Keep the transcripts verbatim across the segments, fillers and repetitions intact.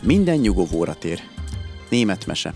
Minden nyugovóra tér. Német mese.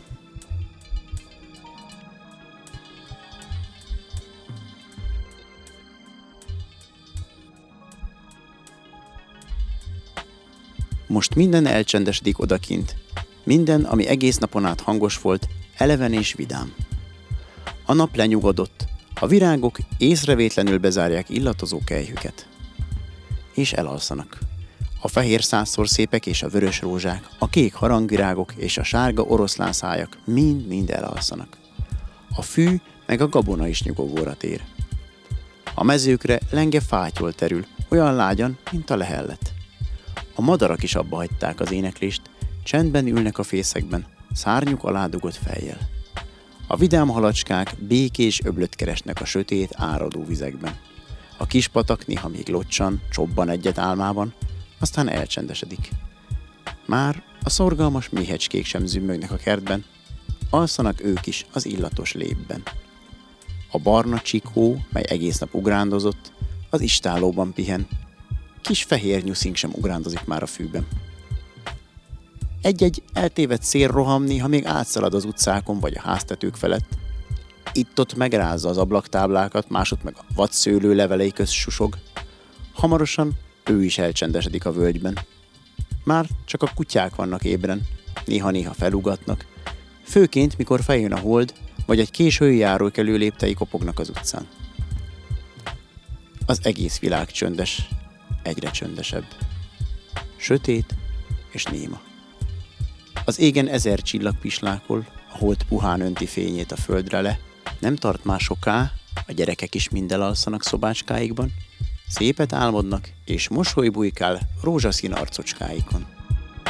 Most minden elcsendesedik odakint. Minden, ami egész napon át hangos volt, eleven és vidám. A nap lenyugodott, a virágok észrevétlenül bezárják illatozó kelyhüket. És elalszanak. A fehér százszor szépek és a vörös rózsák, a kék harangvirágok és a sárga oroszlánszájak mind-mind elalszanak. A fű meg a gabona is nyugovóra tér. A mezőkre lenge fátyol terül, olyan lágyan, mint a lehellet. A madarak is abba hagyták az éneklést, csendben ülnek a fészekben, szárnyuk alá dugott fejjel. A vidám halacskák békés öblöt keresnek a sötét, áradó vizekben. A kis patak néha még locsan, csobban egyet álmában, aztán elcsendesedik. Már a szorgalmas méhecskék sem zümmögnek a kertben, alszanak ők is az illatos lépben. A barna csikó, mely egész nap ugrándozott, az istállóban pihen, kis fehér nyuszink sem ugrándozik már a fűben. Egy-egy eltévedt szélroham néha még átszalad az utcákon vagy a háztetők felett. Itt-ott megrázza az ablaktáblákat, másod meg a vadszőlő levelei közt susog. Hamarosan ő is elcsendesedik a völgyben. Már csak a kutyák vannak ébren, néha-néha felugatnak, főként mikor feljön a hold, vagy egy késő járókelő léptei kopognak az utcán. Az egész világ csöndes, egyre csöndesebb. Sötét és néma. Az égen ezer csillag pislákol, a hold puhán önti fényét a földre le, nem tart már soká, a gyerekek is mind elalszanak szobácskáikban, szépet álmodnak, és mosoly bujkál rózsaszín arcocskáikon.